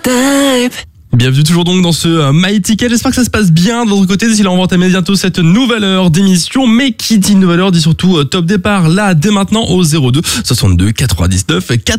Type. Bienvenue toujours donc dans ce My Ticket, j'espère que ça se passe bien de l'autre côté, si là on va entamer bientôt cette nouvelle heure d'émission, mais qui dit nouvelle heure dit surtout top départ là dès maintenant au 02 62 99